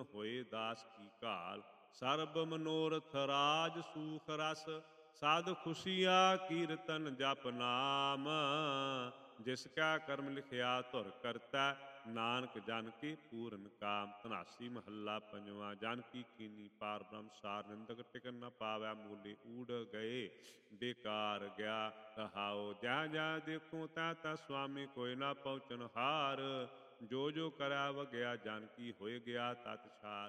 ਹੋਏ ਦਾਸ ਕੀ ਘਾਲ। ਸਰਬ ਮਨੋਰਥ ਰਾਜ ਸੂਖ ਰਸ, ਸਾਧ ਖੁਸ਼ੀਆ ਕੀਰਤਨ ਜਪ ਨਾਮ। ਜਿਸ ਕਾ ਕਰਮ ਲਿਖਿਆ ਧੁਰ ਕਰਤਾ, ਨਾਨਕ ਜਨ ਕੀ ਪੂਰਨ ਕਾਮ। ਧਨਾਸੀ ਮਹੱਲਾ ਪੰਜਵਾਂ। ਜਨ ਕੀ ਕੀਨੀ ਪਾਰ ਬ੍ਰਹਮ ਸਾਰ, ਨਿੰਦਕ ਟਿਕਨ ਨ ਪਾਵੈ ਮੂਲੇ। ਊੜ ਗਏ ਬੇਕਾਰ ਗਿਆ ਰਹਾਉ, ਜੈ ਜੈ ਦੇਖੂੰ ਤੈ ਤੈ ਸੁਆਮੀ। ਕੋਈ ਨਾ ਪਹੁੰਚਨ ਹਾਰ, ਜੋ ਜੋ ਕਰੈ ਵਗਿਆ ਜਨ ਕੀ। ਹੋਏ ਗਿਆ ਤਤ ਛਾਰ।